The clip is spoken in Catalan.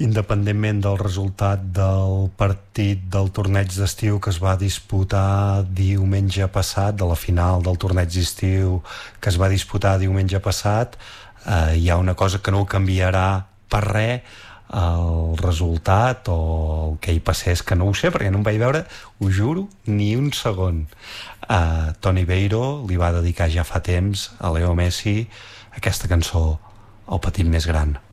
independentment del resultat del partit del torneig d'estiu que es va disputar diumenge passat, de la final del torneig d'estiu que es va disputar diumenge passat, hi ha una cosa que no ho canviarà per res, el resultat o el que hi passés, que no ho sé perquè no em vaig veure, ho juro, ni un segon. Toni Beiro li va dedicar ja fa temps a Leo Messi aquesta cançó, El petit més gran.